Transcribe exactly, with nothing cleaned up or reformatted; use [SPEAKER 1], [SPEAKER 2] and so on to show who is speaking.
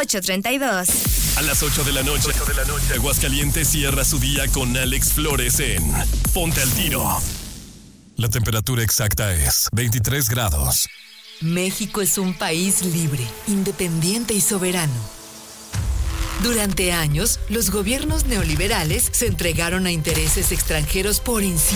[SPEAKER 1] ocho treinta y dos.
[SPEAKER 2] A las ocho de la noche, ocho de la noche, Aguascalientes cierra su día con Alex Flores en Ponte al Tiro. La temperatura exacta es veintitrés grados.
[SPEAKER 3] México es un país libre, independiente y soberano. Durante años, los gobiernos neoliberales se entregaron a intereses extranjeros por encima